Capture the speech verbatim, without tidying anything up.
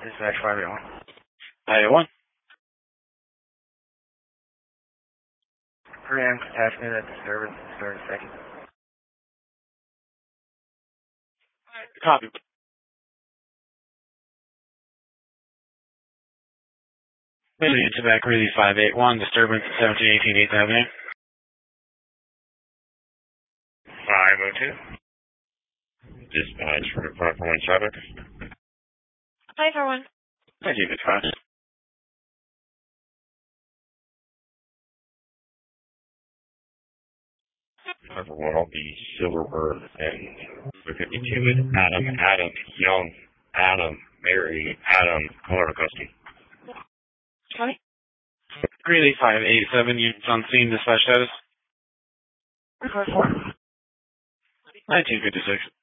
Dispatch five eight one. five eight one. three A M attachment at disturbance, disturbance second. Copy. It's back really five eight one, disturbance at seventeen eighteen eighth Avenue. five oh two. Dispatch for five four one traffic. five four one. Thank you, dispatch. five four one, I'll be Silverbird and fifty-two with Adam, Adam, Young, Adam, Mary, Adam, Colorado Custody. Copy. Greeley five eight seven, units on scene, dispatch status. Report four. nineteen fifty-six.